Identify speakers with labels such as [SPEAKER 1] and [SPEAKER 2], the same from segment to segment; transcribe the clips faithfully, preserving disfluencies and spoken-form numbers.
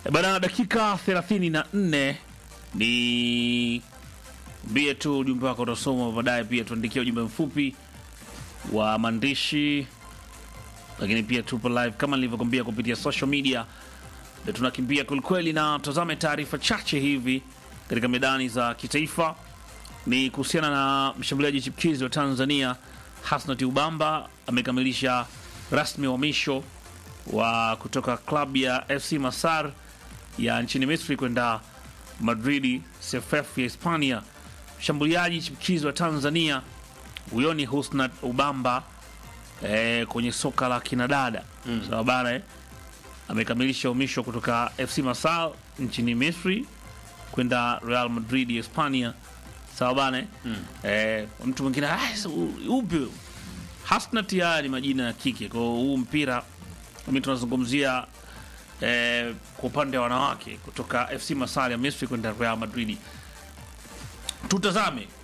[SPEAKER 1] Bana, dakika thelathini na nne ni bie tu ujumbe wako utasoma baadaye, pia tuandikia ujumbe mfupi wa maandishi, lakini pia tupo live kama nilivyokuambia kupitia social media. Ndio tunakimbia kwelikweli, na tazame taarifa chache hivi katika medani za kitaifa. Ni kuhusiana na mshambuliaji chipkizi wa Tanzania Hasnat Ubamba amekamilisha rasmi uhamisho wa kutoka klabu ya F C Masar ya nchini Misri kwenda Madrid C F F ya Hispania. Mshambuliaji chipkizi wa Tanzania huyo ni Hasnat Ubamba eh, kwenye soka la kinadada mm. Sawa bana eh? Amekamilisha uhamisho kutoka F C Masar nchini Misri kwenda Real Madrid ya Hispania. Sawa bana eh? mm. Eh, mtu mwingine ah, upi Hasnat ya ni majina ya kike. Kwa huu mpira mimi tunazungumzia eh, kwa upande wa wanawake kutoka F C Masar ya Misri kwenda Real Madrid. Tutazame.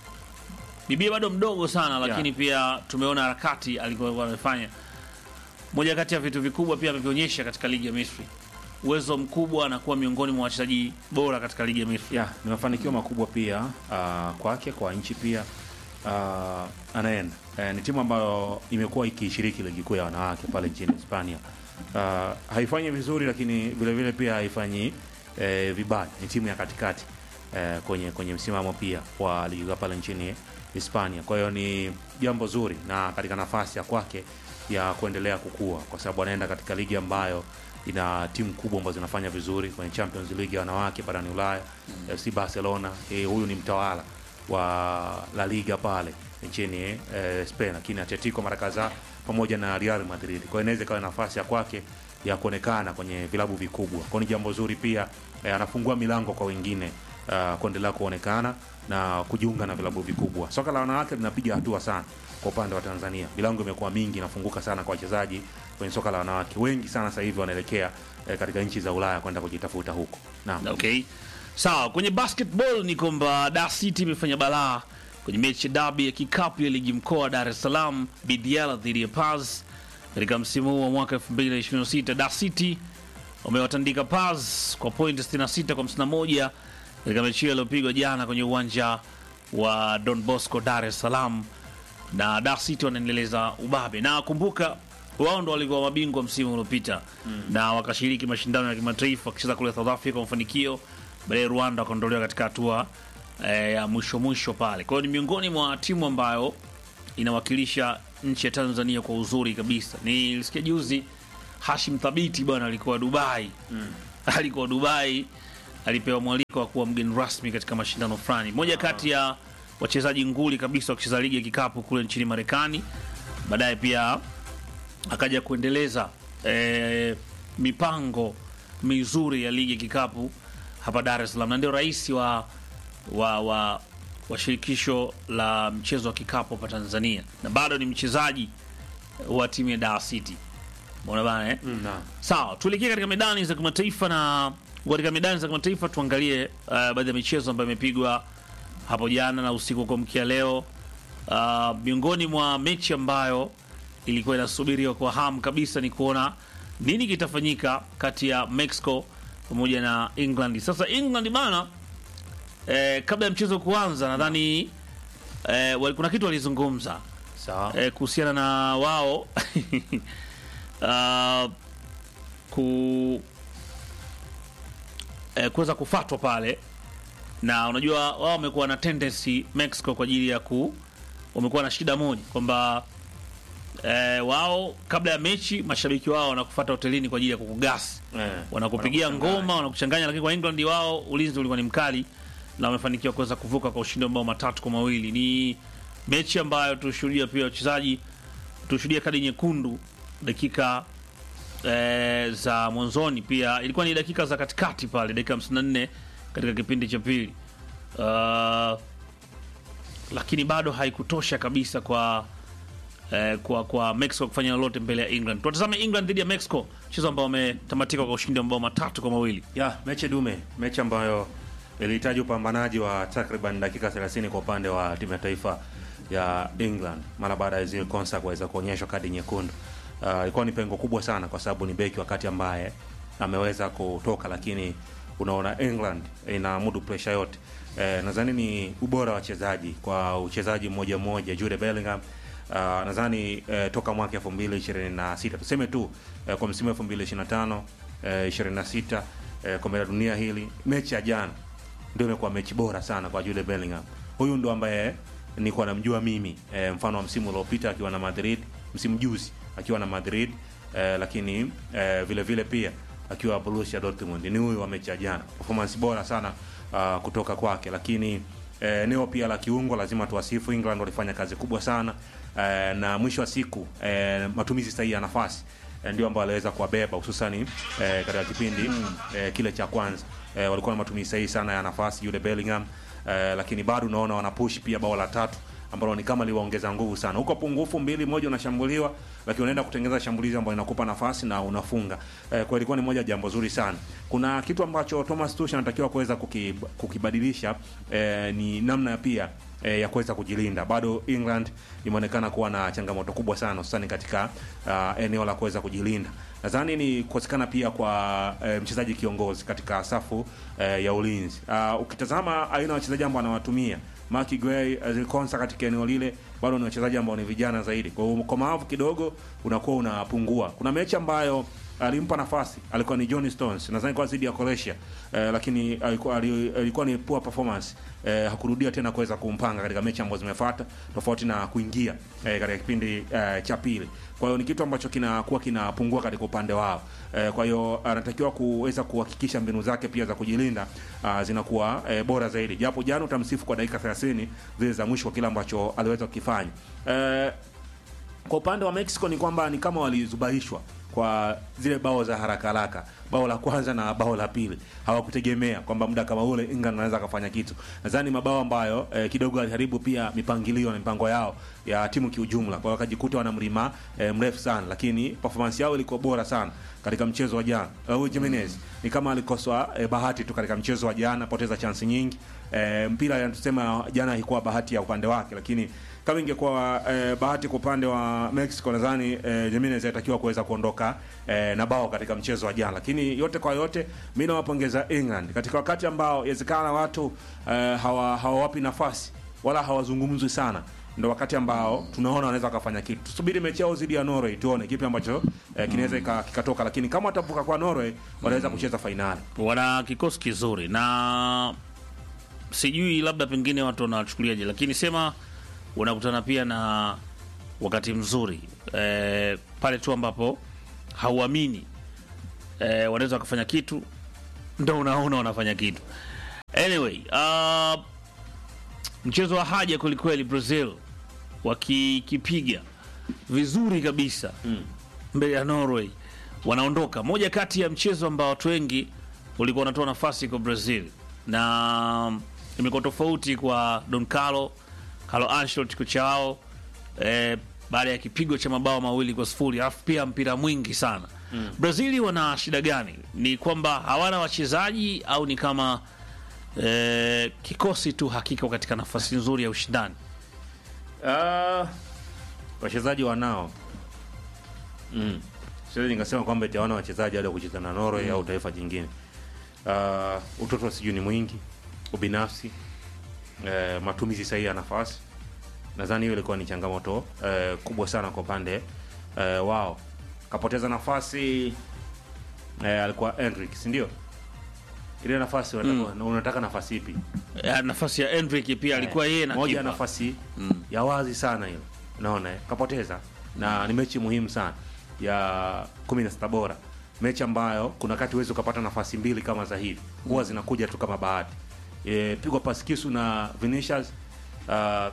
[SPEAKER 1] Bibia bado mdogo sana, lakini yeah. Pia tumeona harakati alikuwa amefanya. Moja kati ya vitu vikubwa pia amevionyesha katika ligi ya Misri. Uwezo mkubwa na kuwa miongoni mwa wachezaji bora katika ligi ya Misri.
[SPEAKER 2] Yeah, ni mafanikio makubwa pia uh, kwake, kwa nchi pia. Uh, anaenda eh, ni timu ambayo imekuwa ikishiriki ligi kuu ya wanawake pale nchini Hispania. Uh, haifanyi vizuri, lakini vile vile pia haifanyi eh, vibaya. Ni timu ya katikati eh, kwenye kwenye msimamo pia wa ligi kuu pale nchini Hispania. Kwa hiyo ni jambo zuri na katika nafasi ya kwake ya kuendelea kukua, kwa sababu anaenda katika ligi ambayo ina timu kubwa ambazo zinafanya vizuri kwenye Champions League ya wanawake barani Ulaya. mm. F C Barcelona, eh, huyu ni mtawala wa La Liga pale nchini eh, Spain, lakini Atletico mara kadhaa pamoja na Real Madrid. Kwa hiyo inaweza kuwa nafasi ya kwake ya kuonekana kwenye vilabu vikubwa. Kwa ni jambo zuri pia, eh, anafungua milango kwa wengine uh, kuendelea kuonekana na kujiunga na vilabu vikubwa. Soka la wanawake linapiga hatua sana kwa upande wa Tanzania. Milango imekuwa mingi, inafunguka sana kwa wachezaji kwenye soka la wanawake. Wengi sana sasa hivi wanaelekea eh, katika nchi za Ulaya kwenda kujitafuta huko. Naam.
[SPEAKER 1] Okay. Sawa, kwenye basketball ni kwamba Dar City imefanya balaa kwenye mechi ya dabi ya kikapu ya ligi mkoa wa Dar es Salaam B D L dhidi ya Paz katika msimu huu wa mwaka elfu mbili na ishirini na sita. Dar City wamewatandika Paz kwa point sitini na sita kwa hamsini na moja katika mechi iliyopigwa jana kwenye uwanja wa Don Bosco Dar es Salaam, na Dar City wanaendeleza ubabe. Na kumbuka wao ndo walikuwa mabingwa msimu uliopita mm. na wakashiriki mashindano ya kimataifa wakicheza kule South Africa kwa mafanikio. Baadaye Rwanda wakaondolewa katika hatua eh, ya mwisho mwisho pale. Kwa hiyo ni miongoni mwa timu ambayo inawakilisha nchi ya Tanzania kwa uzuri kabisa. Nilisikia juzi Hashim Thabiti bwana alikuwa Dubai. Mm. alikuwa Dubai, alipewa mwaliko wa kuwa mgeni rasmi katika mashindano fulani. Moja kati ya wachezaji nguli kabisa wakicheza ligi ya kikapu kule nchini Marekani. Baadaye pia akaja kuendeleza eh, mipango mizuri ya ligi ya kikapu hapa Dar es Salaam, na ndio rais wa wa wa wa shirikisho la mchezo wa kikapu hapa Tanzania, na bado ni mchezaji wa timu ya Dar City. Umeona bana eh? Mm, na. Sawa, tuelekee katika medani za kimataifa, na katika medani za kimataifa tuangalie uh, baadhi ya michezo ambayo imepigwa hapo jana na usiku kwa mkia leo. Uh, miongoni mwa mechi ambayo ilikuwa inasubiriwa kwa hamu kabisa ni kuona nini kitafanyika kati ya Mexico pamoja na England. Sasa England bana eh, kabla ya mchezo kuanza nadhani eh, kuna kitu walizungumza sawa eh, kuhusiana na wao uh, ku eh, kuweza kufatwa pale, na unajua wao wamekuwa na tendency Mexico kwa ajili ya ku wamekuwa na shida moja kwamba eh, wao kabla ya mechi mashabiki wao wanakufuata hotelini kwa ajili ya kukugasi. Eh, wanakupigia ngoma, wanakuchanganya, lakini kwa England wao ulinzi ulikuwa ni mkali na wamefanikiwa kuweza kuvuka kwa ushindi wa mabao matatu kwa mawili. Ni mechi ambayo tulishuhudia pia wachezaji tulishuhudia kadi nyekundu dakika eh, za mwanzoni, pia ilikuwa ni dakika za katikati pale dakika hamsini na nne katika kipindi cha pili. Uh, lakini bado haikutosha kabisa kwa eh, kwa kwa Mexico kufanya lolote mbele ya England. Tutazame England dhidi ya Mexico, mchezo ambao umetamatika kwa ushindi wa mabao matatu kwa mawili.
[SPEAKER 2] Yeah, mechi dume, mechi ambayo ilihitaji upambanaji wa takriban dakika thelathini kwa upande wa timu ya taifa ya England mara baada ya Ezil Konsa kuweza kuonyeshwa kadi nyekundu. Uh, ilikuwa ni pengo kubwa sana kwa sababu ni beki wakati ambaye ameweza kutoka, lakini unaona England inamudu pressure yote. Eh, nadhani ni ubora wa wachezaji kwa uchezaji mmoja mmoja. Jude Bellingham uh, nadhani eh, toka mwaka elfu mbili ishirini na sita tuseme tu eh, kwa msimu elfu mbili ishirini na tano eh, ishirini na sita eh, kombe la dunia hili, mechi ya jana ndio imekuwa mechi bora sana kwa Jude Bellingham. Huyu ndo ambaye nilikuwa namjua mimi eh, mfano wa msimu uliopita akiwa na Madrid, msimu juzi akiwa na Madrid eh, lakini eh, vile vile pia akiwa Borussia Dortmund. Ni huyu wa mechi ya jana, performance bora sana uh, kutoka kwake. Lakini eh, eneo pia la kiungo lazima tuwasifu, England walifanya kazi kubwa sana eh, na mwisho wa siku eh, matumizi sahihi ya nafasi eh, ndio ambao aliweza kuwabeba hususani eh, katika kipindi eh, kile cha kwanza eh, walikuwa na matumizi sahihi sana ya nafasi yule Bellingham eh, lakini bado unaona wanapush pia bao la tatu ambalo ni kama liwaongeza nguvu sana. Huko pungufu mbili moja unashambuliwa, lakini unaenda kutengeneza shambulizi ambalo inakupa nafasi na unafunga. Eh, kwa ilikuwa ni moja jambo zuri sana. Kuna kitu ambacho Thomas Tuchel anatakiwa kuweza kukibadilisha eh, ni namna pia eh, ya kuweza kujilinda. Bado England imeonekana kuwa na changamoto kubwa sana hususani katika uh, eneo la kuweza kujilinda. Nadhani ni kukosekana pia kwa eh, mchezaji kiongozi katika safu eh, ya ulinzi. Uh, ukitazama aina ya wachezaji ambao anawatumia Mark Gray, Ezri Konsa katika eneo lile, bado ni wachezaji ambao ni vijana zaidi. Kwa hiyo ukomavu kidogo unakuwa unapungua. Kuna mechi ambayo alimpa nafasi alikuwa ni John Stones, nadhani kwa zidi ya Croatia eh, lakini alikuwa alikuwa ni poor performance eh, hakurudia tena kuweza kumpanga katika mechi ambazo zimefuata, tofauti na kuingia eh, katika kipindi eh, cha pili. Kwa hiyo ni kitu ambacho kinakuwa kinapungua katika upande wao. Eh, kwa hiyo anatakiwa kuweza kuhakikisha mbinu zake pia za kujilinda uh, zinakuwa eh, bora zaidi. Japo jana utamsifu kwa dakika thelathini zile za mwisho kwa kile ambacho aliweza kukifanya. Eh, kwa upande wa Mexico ni kwamba ni kama walizubaishwa kwa zile bao za haraka haraka, bao la kwanza na bao la pili. Hawakutegemea kwamba muda kama ule England anaweza kufanya kitu. Nadhani mabao ambayo eh, kidogo aliharibu pia mipangilio na mipango yao ya timu kiujumla. Kwa hiyo wakajikuta wana mlima eh, mrefu sana, lakini performance yao ilikuwa bora sana katika mchezo wa jana. Raul Jimenez ni kama alikoswa eh, bahati tu katika mchezo wa jana, poteza chance nyingi. Eh, mpira yanasema jana haikuwa bahati ya upande wake, lakini kama ingekuwa eh, bahati kwa upande wa Mexico, nadhani eh, Jimenez alitakiwa kuweza kuondoka eh, na bao katika mchezo wa jana. Lakini yote kwa yote mimi nawapongeza England katika wakati ambao inawezekana watu eh, hawa hawawapi nafasi wala hawazungumzwi sana, ndio wakati ambao tunaona wanaweza kufanya kitu. Tusubiri mechi yao dhidi ya Norway tuone kipi ambacho eh, kinaweza kikatoka, lakini kama watavuka kwa Norway wanaweza kucheza finali.
[SPEAKER 1] Wana kikosi kizuri na sijui labda pengine watu wanachukuliaje, lakini sema unakutana pia na wakati mzuri e, pale tu ambapo hauamini e, wanaweza wakafanya kitu, ndo unaona wanafanya kitu. Anyway, uh, mchezo wa haja kwelikweli, Brazil wakikipiga vizuri kabisa mm. mbele ya Norway, wanaondoka. Moja kati ya mchezo ambao watu wengi ulikuwa unatoa nafasi kwa Brazil, na imekuwa tofauti kwa Don Carlo Carlo Ancelotti kocha wao eh, baada ya kipigo cha mabao mawili kwa sifuri, alafu pia mpira mwingi sana mm. Brazili wana shida gani? Ni kwamba hawana wachezaji au ni kama eh, kikosi tu hakika katika nafasi nzuri ya ushindani?
[SPEAKER 2] Uh, wachezaji wanao mm. Sasa ningesema kwamba eti hawana wachezaji wale kucheza na Norway mm. au taifa jingine. Uh, utoto sijui ni mwingi, ubinafsi, eh, matumizi sahihi ya nafasi. Nadhani hiyo ilikuwa ni changamoto eh, kubwa sana kwa pande eh, wao. Kapoteza nafasi eh, alikuwa Endrick, si ndio? Ile nafasi unataka, mm. unataka nafasi ipi?
[SPEAKER 1] Ya, nafasi ya Endrick pia alikuwa yeye na
[SPEAKER 2] moja nafasi mm. ya wazi sana hiyo. Unaona eh? Kapoteza na ni mechi muhimu sana ya kumi na sita bora. Mechi ambayo kuna wakati uwezo ukapata nafasi mbili kama za hivi. Huwa mm. zinakuja tu kama bahati. E, pigwa pasi kisu na Vinicius, uh,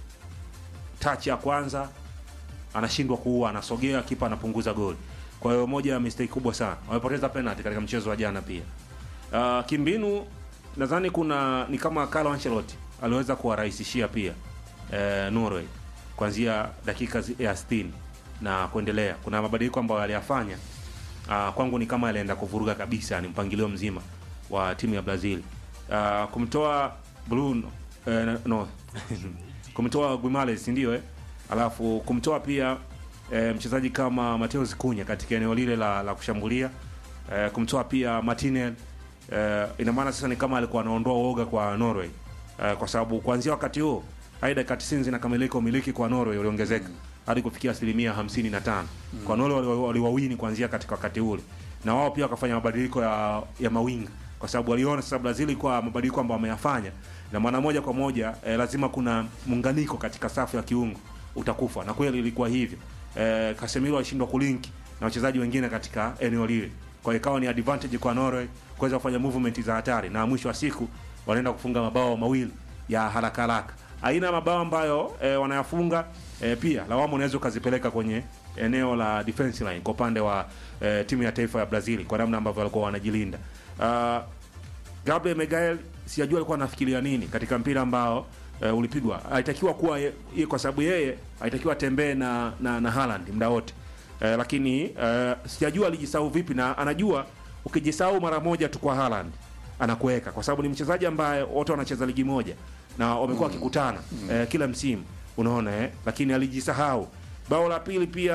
[SPEAKER 2] touch ya kwanza anashindwa kuua, anasogea, kipa anapunguza goli. Kwa hiyo moja ya mistake kubwa sana. Wamepoteza penalty katika mchezo wa jana pia. Uh, kimbinu nadhani kuna ni kama Carlo Ancelotti aliweza kuwarahisishia pia eh, Norway kuanzia dakika ya sitini na kuendelea. Kuna mabadiliko ambayo aliyafanya uh, kwangu ni kama alienda kuvuruga kabisa ni mpangilio mzima wa timu ya Brazil. Uh, kumtoa Bruno uh, no kumtoa Guimaraes ndio eh alafu kumtoa pia eh, mchezaji kama Mateus Cunha katika eneo lile la, la kushambulia eh, kumtoa pia Martinelli. Eh, ina maana sasa ni kama alikuwa anaondoa uoga kwa Norway, eh, kwa sababu kuanzia wakati huo hadi dakika tisini zinakamilika umiliki kwa Norway uliongezeka hadi kufikia asilimia hamsini na tano. Kwa Norway waliwawini kuanzia katika wakati ule, na wao pia wakafanya mabadiliko ya, ya mawinga kwa sababu waliona sasa Brazil kwa mabadiliko ambayo wameyafanya na maana moja kwa moja eh, lazima kuna muunganiko katika safu ya kiungo utakufa, na kweli ilikuwa hivyo. Eh, Casemiro alishindwa kulinki na wachezaji wengine katika eneo lile, kwa hiyo ikawa ni advantage kwa Norway kuweza kufanya movement za hatari, na mwisho wa siku wanaenda kufunga mabao mawili ya haraka haraka. Aina ya mabao ambayo eh, wanayafunga eh, pia lawamo unaweza kuzipeleka kwenye eneo la defense line kwa upande wa eh, timu ya taifa ya Brazil kwa namna ambavyo walikuwa wanajilinda. Uh, Gabriel Miguel sijajua alikuwa anafikiria nini katika mpira ambao uh, ulipigwa. Alitakiwa kuwa ye, ye, kwa sababu yeye alitakiwa tembee na na, na Haaland muda wote. Uh, lakini uh, sijajua alijisahau vipi, na anajua ukijisahau mara moja tu kwa Haaland anakuweka, kwa sababu ni mchezaji ambaye wote wanacheza ligi moja na wamekuwa wakikutana mm. uh, kila msimu unaona eh, lakini alijisahau. Bao la pili pia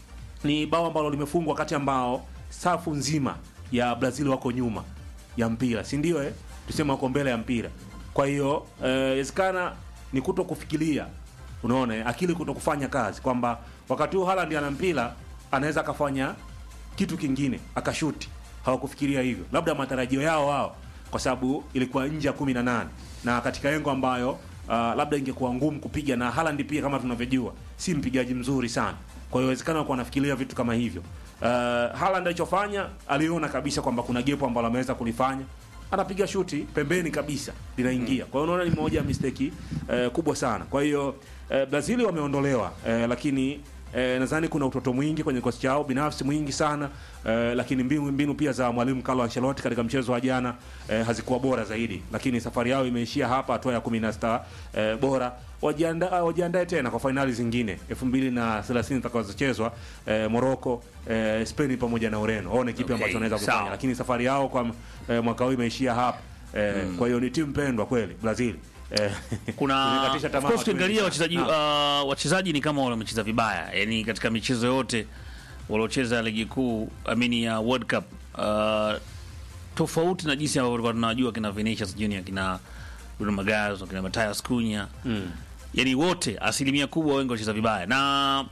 [SPEAKER 2] ni bao ambalo limefungwa wakati ambao safu nzima ya Brazil wako nyuma ya mpira, si ndio eh? Tuseme wako mbele ya mpira. Kwa hiyo inawezekana eh, ni kuto kufikiria, unaona eh? Akili kuto kufanya kazi, kwamba wakati huu Haaland ana mpira anaweza akafanya kitu kingine akashuti. Hawakufikiria hivyo, labda matarajio yao wao, kwa sababu ilikuwa nje ya kumi na nane na katika engo ambayo uh, labda ingekuwa ngumu kupiga, na Haaland pia kama tunavyojua si mpigaji mzuri sana. Kwa hiyo inawezekana walikuwa wanafikiria vitu kama hivyo. Uh, Haaland alichofanya, aliona kabisa kwamba kuna gap ambalo ameweza kulifanya, anapiga shuti pembeni kabisa linaingia. Kwa hiyo unaona ni moja ya mistake uh, kubwa sana. Kwa hiyo uh, Brazil wameondolewa, uh, lakini uh, nadhani kuna utoto mwingi kwenye kosi chao, binafsi mwingi sana, uh, lakini mbinu mbinu pia za mwalimu Carlo Ancelotti katika mchezo wa jana uh, hazikuwa bora zaidi, lakini safari yao imeishia hapa hatua ya kumi na sita uh, bora. Wajiandae wajiandae tena kwa finali zingine elfu mbili na thelathini zitakazochezwa eh, Morocco, eh, Spain pamoja na Ureno. Waone kipi ambacho wanaweza kufanya, sao. Lakini safari yao kwa eh, mwaka huu imeishia hapa. Eh, mm. Kwa hiyo ni timu pendwa kweli Brazil. Eh,
[SPEAKER 1] kuna of course ukiangalia wachezaji uh, wachezaji ni kama wale wamecheza vibaya. Yaani katika michezo yote waliocheza ligi kuu, amini ya World Cup, uh, tofauti na jinsi ambavyo tunajua kina Vinicius Junior, kina Bruno Magazo, kina Matthias Cunha. Mm. Yaani wote asilimia kubwa wengi wacheza vibaya, na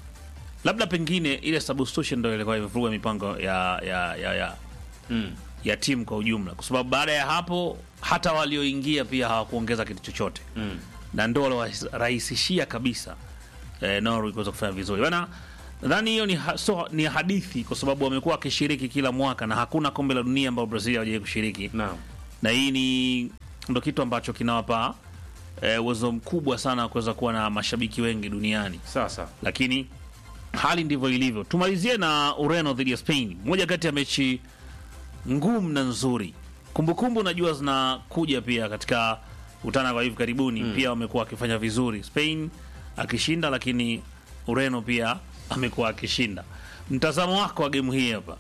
[SPEAKER 1] labda pengine ile substitution ndio ilikuwa imevuruga mipango ya ya ya ya, mm. ya timu kwa ujumla, kwa sababu baada ya hapo hata walioingia pia hawakuongeza kitu chochote. Mm. Na ndio walirahisishia kabisa eh, Norway kuweza kufanya vizuri. Bana, nadhani hiyo ni ha, so, ni hadithi, kwa sababu wamekuwa wakishiriki kila mwaka na hakuna kombe la dunia ambalo Brazil hawajawahi kushiriki.
[SPEAKER 2] Naam.
[SPEAKER 1] Na hii ni ndio kitu ambacho kinawapa uwezo e, mkubwa sana kuweza kuwa na mashabiki wengi duniani
[SPEAKER 2] sasa, lakini
[SPEAKER 1] hali ndivyo ilivyo. Tumalizie na Ureno dhidi ya Spain, moja kati ya mechi ngumu na nzuri. Kumbukumbu najua zinakuja pia katika utana wa hivi karibuni. Mm. Pia wamekuwa wakifanya vizuri, Spain akishinda, lakini Ureno pia amekuwa akishinda. Mtazamo wako wa game hii hapa?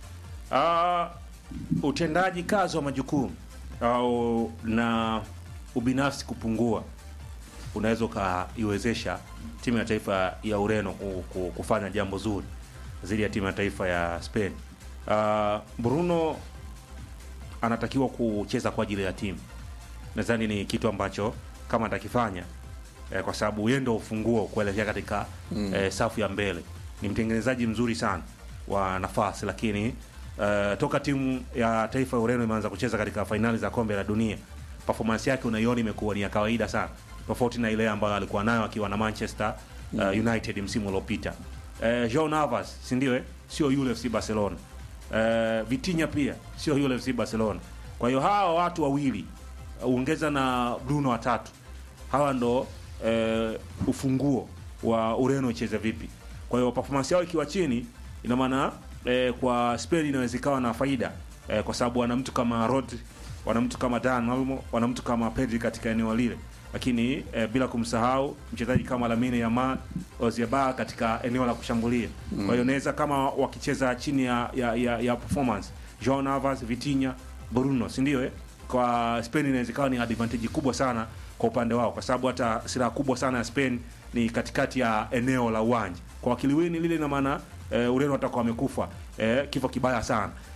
[SPEAKER 2] Uh, utendaji kazi wa majukumu au na ubinafsi kupungua unaweza ukaiwezesha timu ya taifa ya Ureno kufanya jambo zuri dhidi ya timu ya taifa ya Spain. Uh, Bruno anatakiwa kucheza kwa ajili ya timu. Nadhani ni kitu ambacho kama atakifanya, eh, kwa sababu yeye ndio ufunguo kuelekea katika mm. eh, safu ya mbele. Ni mtengenezaji mzuri sana wa nafasi, lakini Uh, toka timu ya taifa ya Ureno imeanza kucheza katika finali za kombe la dunia, performance yake unaiona imekuwa ni ya kawaida sana, tofauti na ile ambayo alikuwa nayo akiwa na Manchester uh, United msimu uliopita. Uh, João Navas, si ndio eh? Sio yule F C Barcelona. Uh, Vitinha pia sio yule F C Barcelona. Kwa hiyo hawa watu wawili uongeza uh, na Bruno watatu, hawa ndo uh, ufunguo wa Ureno icheze vipi. Kwa hiyo performance yao ikiwa chini, ina maana Eh, kwa Spain inaweza ikawa na faida eh, kwa sababu wana mtu kama Rodri, wana mtu kama Dan Olmo, wana mtu kama Pedri katika eneo lile, lakini eh, bila kumsahau mchezaji kama Lamine Yamal, Oziabal katika eneo la kushambulia. Mm. Kwa hiyo inaweza kama wakicheza chini ya ya, ya, ya performance João Navas, Vitinha, Bruno, si ndio eh? Kwa Spain inaweza ikawa ni advantage kubwa sana kwa upande wao, kwa sababu hata silaha kubwa sana ya Spain ni katikati ya eneo la uwanja. Kwa wakiliwini lile, ina maana Uh, Ureno watakuwa wamekufa uh, kifo kibaya sana.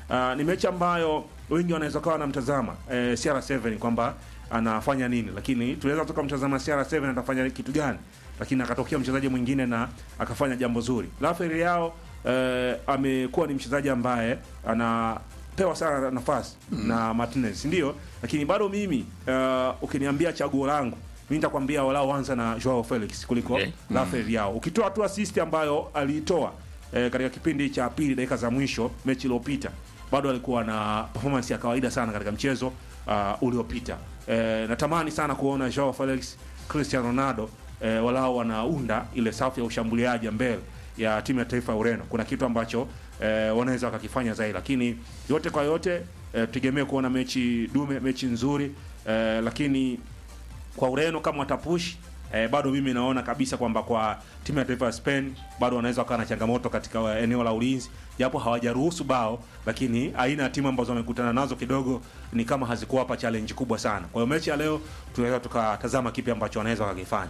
[SPEAKER 2] uh, ni mechi ambayo wengi wanaweza kuwa wanamtazama eh, C R seven kwamba anafanya nini, lakini tunaweza tukamtazama C R seven atafanya kitu gani, lakini akatokea mchezaji mwingine na akafanya jambo zuri. Rafael Leao eh, amekuwa ni mchezaji ambaye anapewa sana nafasi mm. na Martinez, ndio, lakini bado mimi uh, ukiniambia chaguo langu mimi nitakwambia wala anza na Joao Felix kuliko okay. mm. Rafael Leao. Ukitoa tu assist ambayo aliitoa eh, katika kipindi cha pili dakika za mwisho mechi iliyopita, bado alikuwa na performance ya kawaida sana katika mchezo uh, uliopita. Eh, natamani sana kuona Joao Felix, Cristiano Ronaldo eh, walao wanaunda ile safu ya ushambuliaji mbele ya timu ya taifa ya Ureno. Kuna kitu ambacho eh, wanaweza wakakifanya zaidi, lakini yote kwa yote eh, tutegemee kuona mechi dume, mechi nzuri eh, lakini kwa Ureno kama watapush eh, bado mimi naona kabisa kwamba kwa timu ya taifa ya Spain bado wanaweza wakawa na changamoto katika eneo la ulinzi, japo hawajaruhusu bao, lakini aina ya timu ambazo wamekutana nazo kidogo ni kama hazikuwapa challenge kubwa sana. Kwa hiyo mechi ya leo tunaweza tukatazama kipi ambacho wanaweza wakifanya.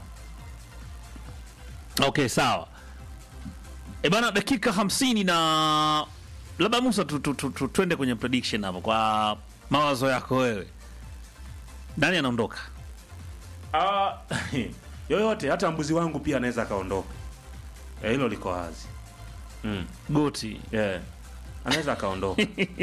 [SPEAKER 1] Okay, sawa. E bana, dakika hamsini na labda Musa tu, tu, tu, tu, tuende kwenye prediction hapo kwa mawazo yako wewe. Nani anaondoka?
[SPEAKER 2] Ah, yoyote, hata mbuzi wangu pia anaweza akaondoka. Eh, hilo liko wazi. Mm.
[SPEAKER 1] Goti.
[SPEAKER 2] Yeah. Anaweza akaondoka.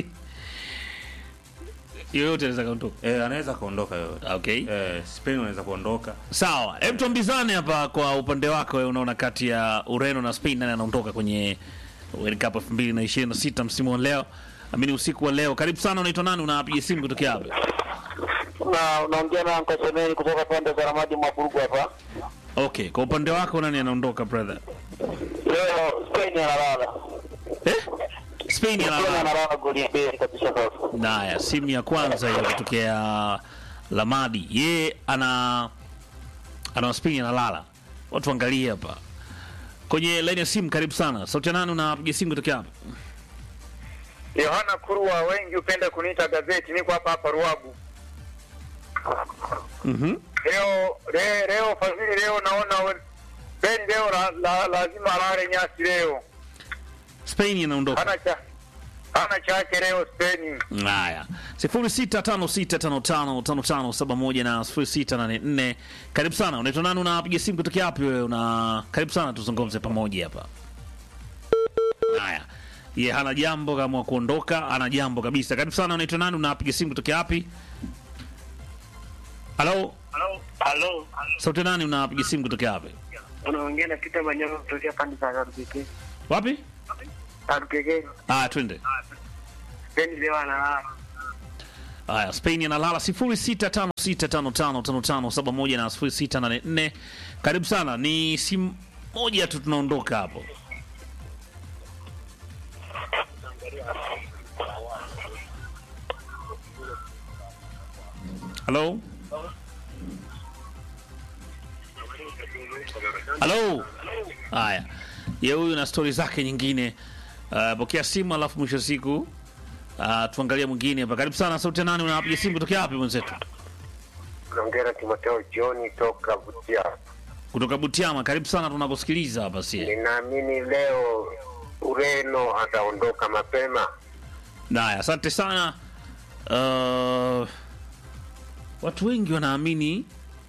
[SPEAKER 1] Yoyote anaweza kaondoka.
[SPEAKER 2] Eh, anaweza kaondoka yoyote.
[SPEAKER 1] Okay.
[SPEAKER 2] Eh, Spain anaweza kuondoka.
[SPEAKER 1] Sawa. Hebu tuambizane hapa kwa upande wako wewe, unaona kati ya Ureno na Spain nani anaondoka kwenye World Cup elfu mbili na ishirini na sita msimu wa leo? Amini usiku wa leo. Karibu sana, unaitwa nani? Unapiga simu kutokea wapi?
[SPEAKER 3] Na unaongea na Uncle Semeni kutoka pande za Ramadi Maburugu hapa.
[SPEAKER 1] Okay, kwa upande wako nani anaondoka brother?
[SPEAKER 3] Leo Spain analala.
[SPEAKER 1] Eh? Spain
[SPEAKER 3] Spain
[SPEAKER 1] analala.
[SPEAKER 3] analala goli mbili kabisa sasa.
[SPEAKER 1] Naya, simu ya kwanza hiyo kutokea Lamadi. Ye ana ana Spain analala. Watu angalie hapa. Kwenye line ya simu, karibu sana. Sauti ya nani, unapiga simu kutokea hapa?
[SPEAKER 3] Yohana Kurwa, wengi upenda kuniita gazeti, niko hapa hapa Ruabu.
[SPEAKER 1] Mhm.
[SPEAKER 3] Leo leo leo Fadhili, leo naona Ben leo la, la, lazima alale nyasi leo.
[SPEAKER 1] Spain inaondoka.
[SPEAKER 3] Hana cha hana chake leo Spain.
[SPEAKER 1] Haya. sifuri sita tano sita tano tano tano tano saba moja na sifuri sita nane nne. Karibu sana. Unaitwa nani, unapiga simu kutokea wapi wewe? Una karibu sana tuzungumze pamoja hapa. Haya. Ye hana jambo kama kuondoka, ana jambo kabisa. Karibu sana, unaitwa nani, unapiga simu kutokea wapi? Hello?
[SPEAKER 3] Hello. Hello.
[SPEAKER 1] Sauti nani, unapiga simu kutokea wapi?
[SPEAKER 3] Unaongea na Peter Manyango kutokea pande za Rukeke.
[SPEAKER 1] Wapi?
[SPEAKER 3] Rukeke.
[SPEAKER 1] Ah, twende.
[SPEAKER 3] Spain leo analala.
[SPEAKER 1] Haya, Spain analala. sifuri sita tano sita tano tano tano tano saba moja na sifuri sita nane nne. Karibu sana. Ni simu moja tu tunaondoka hapo. Hello? Hello? Haya. Ye huyu na story zake nyingine. Uh, pokea simu alafu mwisho siku uh, tuangalia mwingine hapa. Karibu sana, sauti ya nani, unapiga simu kutokea wapi mwenzetu?
[SPEAKER 3] Naongea na Timotheo John toka Butiama.
[SPEAKER 1] Kutoka Butiama, karibu sana, tunakusikiliza hapa si.
[SPEAKER 3] Ninaamini leo Ureno ataondoka mapema.
[SPEAKER 1] Naya, asante sana. Uh, watu wengi wanaamini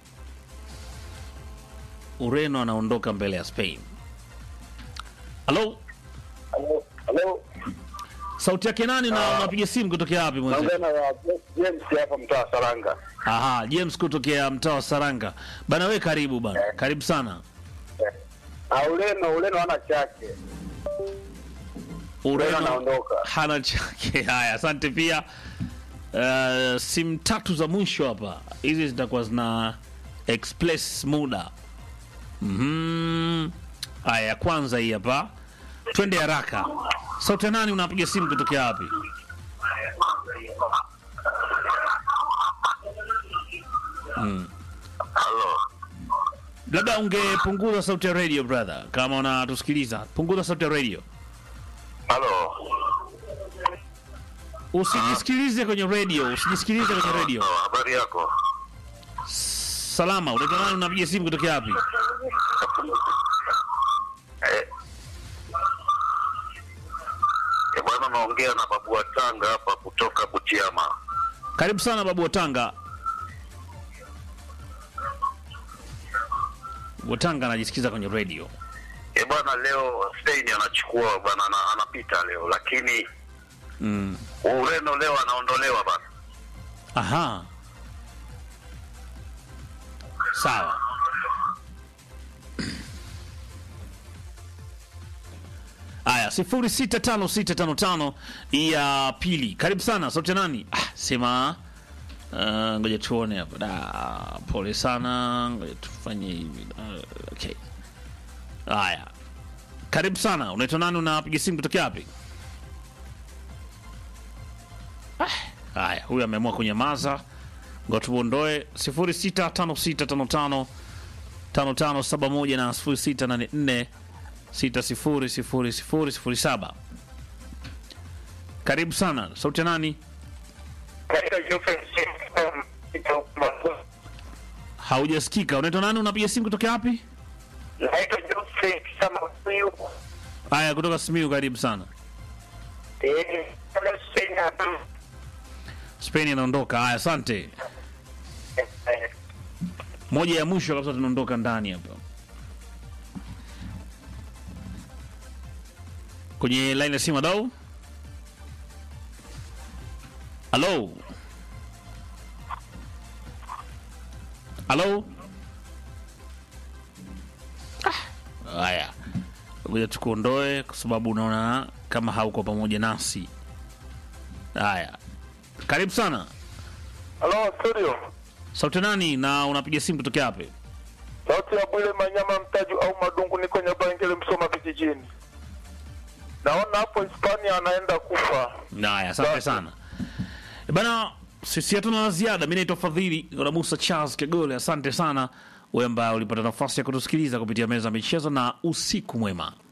[SPEAKER 1] Ureno anaondoka mbele ya Spain. Hello?
[SPEAKER 3] Hello. Hello.
[SPEAKER 1] Sauti yake nani na uh, unapiga simu kutokea wapi mwenzetu?
[SPEAKER 3] Naongea na James hapa mtaa Saranga.
[SPEAKER 1] Aha, James kutokea mtaa wa Saranga. Bana wewe karibu bana. Eh. Karibu sana.
[SPEAKER 3] Ah, Ureno, Ureno hana chake.
[SPEAKER 1] Ureno
[SPEAKER 3] anaondoka.
[SPEAKER 1] Hana chake. Haya, asante pia. Uh, simu tatu za mwisho hapa. Hizi zitakuwa zina express muda. Mhm. Haya, kwanza hii hapa. Twende haraka. Sauti nani, unapiga simu kutokea wapi? Mm.
[SPEAKER 3] Hello.
[SPEAKER 1] Labda ungepunguza sauti ya radio brother, kama unatusikiliza. Punguza sauti ya radio.
[SPEAKER 3] Hello.
[SPEAKER 1] Usijisikilize kwenye radio, usijisikilize kwenye radio.
[SPEAKER 3] Habari yako?
[SPEAKER 1] Salama, unaitwa nani, unapiga simu kutokea wapi?
[SPEAKER 3] Eh. Eh, bwana naongea na babu
[SPEAKER 4] wa Tanga hapa kutoka Butiama.
[SPEAKER 1] Karibu sana babu wa Tanga. Watanga anajisikiza kwenye radio.
[SPEAKER 4] Eh bwana, leo Spain anachukua bwana, ana- anapita leo, lakini
[SPEAKER 1] Mm.
[SPEAKER 4] Ureno leo anaondolewa bwana.
[SPEAKER 1] Aha. Sawa. Aya, sifuri sita tano sita tano tano ya pili. Karibu sana, sauti ya nani? Ah, sema uh, ngoja tuone hapa. Da, pole sana. Ngoja tufanye hivi. Uh, okay. Aya. Karibu sana. Unaitwa nani, unapiga simu kutoka wapi? Ah, haya, huyu ameamua kunyamaza. Ngoja tuondoe sifuri sita tano sita tano tano tano tano saba moja na sifuri sita nane nne sita sifuri sifuri sifuri sifuri saba. Karibu sana, sauti ya nani?
[SPEAKER 3] Katika Jofre
[SPEAKER 1] Haujasikika. Unaitwa nani, unapiga simu kutoka wapi?
[SPEAKER 3] naitwa Jofre kama huyu.
[SPEAKER 1] Haya, kutoka Simiyu, karibu sana.
[SPEAKER 3] Eh, kama sina
[SPEAKER 1] Spain inaondoka. Haya, asante. Moja ya mwisho kabisa tunaondoka ndani hapa. Kwenye line ya simu dau. Hello. Hello. Ah, haya. Ngoja tukuondoe kwa sababu unaona kama hauko pamoja nasi. Haya. Karibu sana.
[SPEAKER 3] Hello studio.
[SPEAKER 1] Sauti nani na unapiga simu kutoka wapi?
[SPEAKER 3] Sauti ya Bwile Manyama Mtaju au Madungu, niko Nyabangele Msoma vijijini. Naona hapo Hispania anaenda kufa.
[SPEAKER 1] Haya, asante sana. E bana, sisi hatuna la ziada. Mimi naitwa Fadhili na Musa Charles Kagole. Asante sana wewe ambaye ulipata nafasi ya kutusikiliza kupitia meza ya michezo, na usiku mwema.